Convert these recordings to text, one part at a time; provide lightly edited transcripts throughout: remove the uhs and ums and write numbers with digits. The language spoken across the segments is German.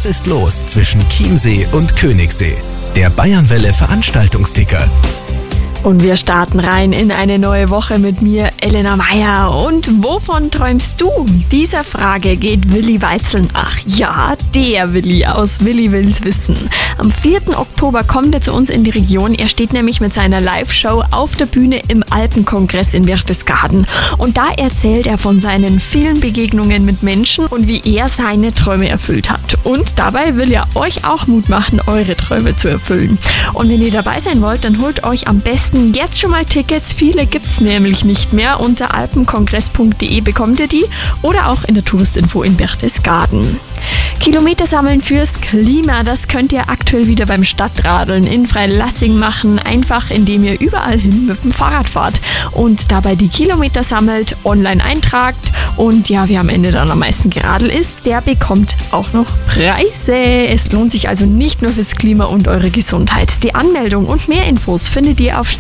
Was ist los zwischen Chiemsee und Königssee? Der Bayernwelle Veranstaltungsticker. Und wir starten rein in eine neue Woche mit mir, Elena Meyer. Und wovon träumst du? Dieser Frage geht Willi Weitzel nach. Ja, der Willi aus Willi will's wissen. Am 4. Oktober kommt er zu uns in die Region. Er steht nämlich mit seiner Live-Show auf der Bühne im Alpenkongress in Berchtesgaden. Und da erzählt er von seinen vielen Begegnungen mit Menschen und wie er seine Träume erfüllt hat. Und dabei will er euch auch Mut machen, eure Träume zu erfüllen. Und wenn ihr dabei sein wollt, dann holt euch am besten jetzt schon mal Tickets. Viele gibt's nämlich nicht mehr. Unter alpenkongress.de bekommt ihr die oder auch in der Touristinfo in Berchtesgaden. Kilometer sammeln fürs Klima, das könnt ihr aktuell wieder beim Stadtradeln in Freilassing machen, einfach indem ihr überall hin mit dem Fahrrad fahrt und dabei die Kilometer sammelt, online eintragt und ja, wer am Ende dann am meisten geradelt ist, der bekommt auch noch Preise. Es lohnt sich also nicht nur fürs Klima und eure Gesundheit. Die Anmeldung und mehr Infos findet ihr auf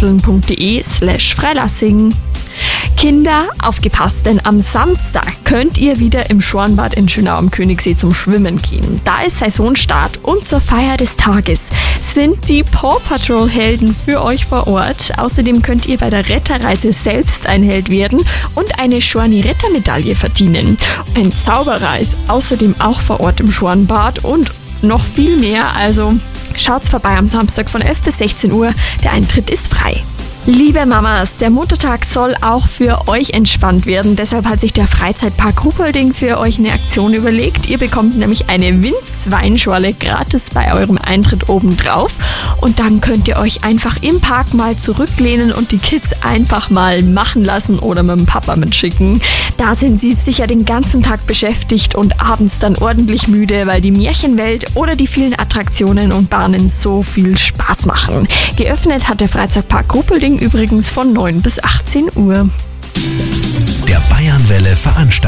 stadtradeln.de/Freilassing. Kinder, aufgepasst, denn am Samstag könnt ihr wieder im Schornbad in Schönau am Königssee zum Schwimmen gehen. Da ist Saisonstart und zur Feier des Tages sind die Paw Patrol Helden für euch vor Ort. Außerdem könnt ihr bei der Retterreise selbst ein Held werden und eine Schorni-Retter-Medaille verdienen. Ein Zauberer ist außerdem auch vor Ort im Schornbad und noch viel mehr, also schaut's vorbei am Samstag von 11 bis 16 Uhr. Der Eintritt ist frei. Liebe Mamas, der Muttertag soll auch für euch entspannt werden. Deshalb hat sich der Freizeitpark Ruppolding für euch eine Aktion überlegt. Ihr bekommt nämlich eine Winz-Weinschorle gratis bei eurem Eintritt obendrauf. Und dann könnt ihr euch einfach im Park mal zurücklehnen und die Kids einfach mal machen lassen oder mit dem Papa mitschicken. Da sind sie sicher den ganzen Tag beschäftigt und abends dann ordentlich müde, weil die Märchenwelt oder die vielen Attraktionen und Bahnen so viel Spaß machen. Geöffnet hat der Freizeitpark Ruppolding übrigens von 9 bis 18 Uhr. Der Bayernwelle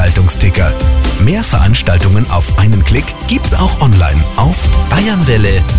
Veranstaltungsticker. Mehr Veranstaltungen auf einen Klick gibt's auch online auf bayernwelle.at.